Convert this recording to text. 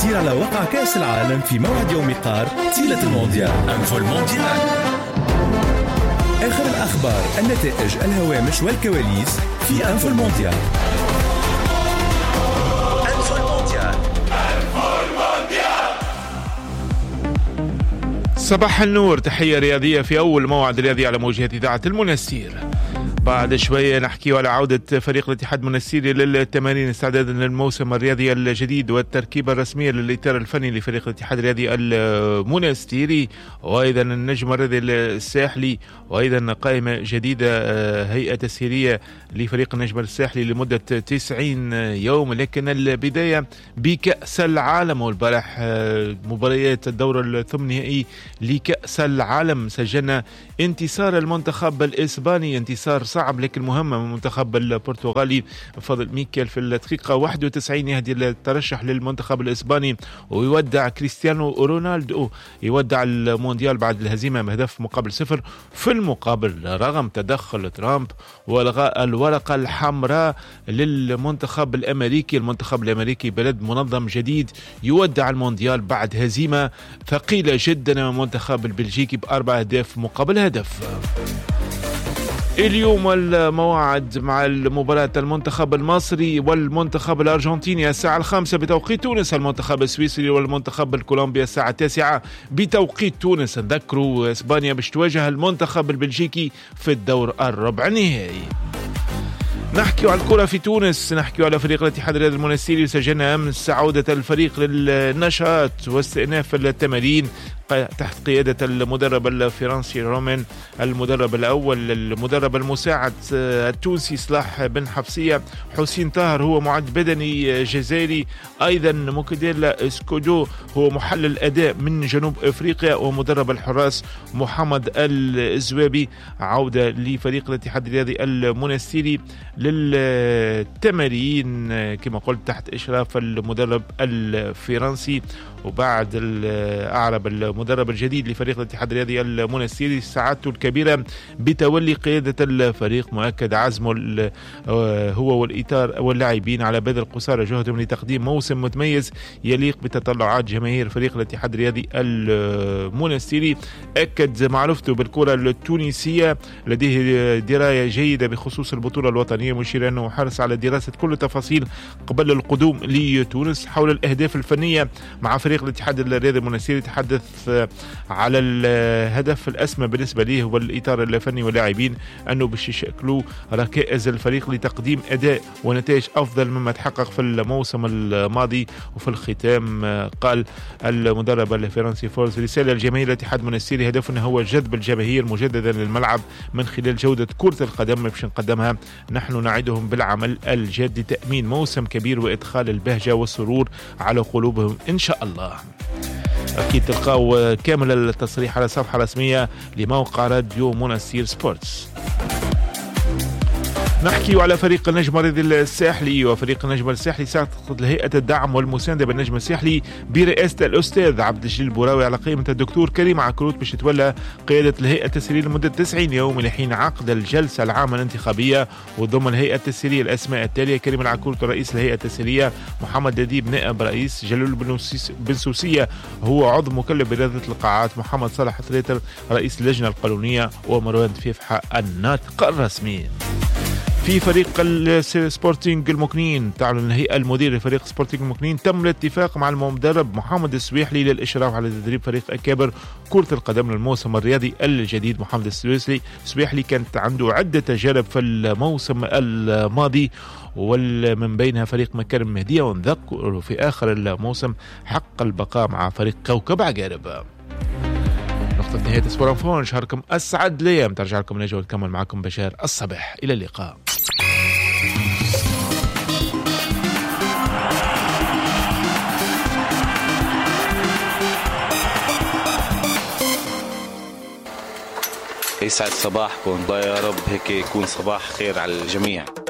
سير على وقع كأس العالم في موعد يوم قار تيلة المونديال. أنفو المونديال. آخر الأخبار، النتائج، الهوامش والكواليس في أنفو المونديال. أنفو المونديال. صباح النور، تحية رياضية في أول موعد رياضي على موجة إذاعة المنستير. بعد شوية نحكي على عودة فريق الاتحاد المنستيري للتمارين استعدادا للموسم الرياضي الجديد والتركيبة الرسمية للإطار الفني لفريق الاتحاد الرياضي المنستيري، وأيضا النجم الرياضي الساحلي، وأيضا قائمة جديدة هيئة تسهيلية لفريق النجم الساحلي لمدة 90 يوم. لكن البداية بكأس العالم، والبارح مباريات الدور الثمنهائي لكأس العالم سجلنا انتصار المنتخب الإسباني، انتصار صعب لكن مهم من المنتخب البرتغالي بفضل ميكيل في الدقيقة 91 يهدي الترشح للمنتخب الإسباني، ويودع كريستيانو رونالدو يودع المونديال بعد الهزيمة بهدف مقابل 0. في المقابل رغم تدخل ترامب والغاء الورقة الحمراء للمنتخب الأمريكي، المنتخب الأمريكي بلد منظم جديد يودع المونديال بعد هزيمة ثقيلة جدا من المنتخب البلجيكي ب4 أهداف مقابل هدف. اليوم الموعد مع المباراة المنتخب المصري والمنتخب الأرجنتيني الساعة 5 بتوقيت تونس، المنتخب السويسري والمنتخب الكولومبي الساعة 9 بتوقيت تونس. نذكروا إسبانيا باش تواجه المنتخب البلجيكي في الدور الربع النهائي. نحكي على الكرة في تونس، نحكي على فريق الاتحاد الرياضي المنستيري. سجلنا أمس عودة الفريق للنشاط واستئناف التمارين تحت قيادة المدرب الفرنسي رومان، المدرب الأول، المدرب المساعد التونسي صلاح بن حفصية، حسين طاهر هو معد بدني جزائري، أيضا مكديلا اسكودو هو محلل أداء من جنوب أفريقيا، ومدرب الحراس محمد الزوابي. عودة لفريق الاتحاد الرياضي المنستيري للتمارين كما قلت تحت إشراف المدرب الفرنسي. وبعد أعرب المدرب الجديد لفريق الاتحاد الرياضي المنستيري سعادته الكبيرة بتولي قيادة الفريق، مؤكد عزمه هو والإطار واللاعبين على بذل قصارى جهدهم لتقديم موسم متميز يليق بتطلعات جماهير فريق الاتحاد الرياضي المنستيري. أكد معرفته بالكرة التونسية، لديه دراية جيدة بخصوص البطولة الوطنية، مشيرا أنه حرص على دراسة كل التفاصيل قبل القدوم لتونس حول الأهداف الفنية مع فريق الاتحاد الرياضي المنستيري. تحدث على الهدف الأسمى بالنسبة ليه والإطار الفني واللاعبين أنه باش يشكلوا ركائز الفريق لتقديم أداء ونتائج أفضل مما تحقق في الموسم الماضي. وفي الختام قال المدرب الفرنسي فورز رسالة لجماهير الاتحاد المنستيري، هدفنا هو جذب الجماهير مجددا للملعب من خلال جودة كرة القدم باش نقدمها. نحن نعدهم بالعمل الجاد لتأمين موسم كبير وإدخال البهجة والسرور على قلوبهم إن شاء الله. أكيد تلقاو كامل التصريح على صفحة رسمية لموقع راديو منستير سبورتس. نحكي على فريق النجم الرياضي الساحلي، وفريق النجم الساحلي ساعد هيئة الدعم والمساندة بالنجم الساحلي برئاسة الأستاذ عبد الجليل البوراوي على قيمة الدكتور كريم عكروت باش يتولى قيادة الهيئة التسهيلية لمدة 90 يوم لحين عقد الجلسة العامة الانتخابية. وضمن الهيئة التسهيلية الأسماء التالية: كريم العكروت رئيس الهيئة التسهيلية، محمد دديب نائب رئيس، جلول بن سوسية هو عضو مكلف برياضة القاعات، محمد صالح تريتر رئيس اللجنة القانونية، ومروان فيفحة الناطق الرسمي. في فريق السبورتينج المكنين، تعلن الهيئة المدير لفريق سبورتينج المكنين تم الاتفاق مع المدرب محمد السويحلي للإشراف على تدريب فريق أكابر كرة القدم للموسم الرياضي الجديد. محمد السويحلي كانت عنده عدة تجارب في الموسم الماضي ومن بينها فريق مكارم مهدية، ونذكر في آخر الموسم حق البقاء مع فريق كوكب عقارب. نقطة نهاية سبور انفو، نشهركم أسعد ليام، ترجع لكم نجوى تكمل معكم بشار الصباح. إلى اللقاء. يسعد صباحكم، يا رب هيك يكون صباح خير على الجميع.